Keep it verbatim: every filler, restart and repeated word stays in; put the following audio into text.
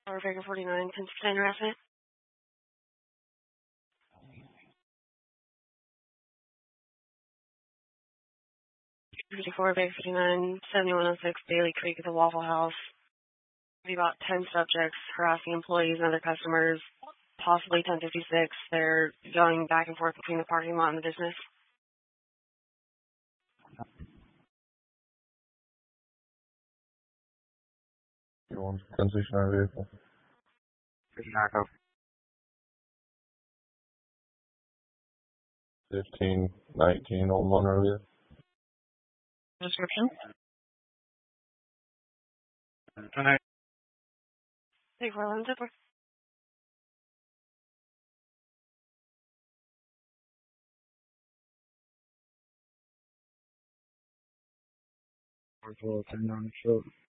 Or Vega forty-nine, container asset. fifty-four, Vega fifty-nine, seventy-one oh six, Bailey Creek at the Waffle House. Be about ten subjects harassing employees and other customers. Possibly ten fifty-six. They're going back and forth between the parking lot and the business. You want to transition our vehicle? fifteen nineteen Old Monrovia. Description? Alright. Hey, four eleven zipper. four twelve, ten nine,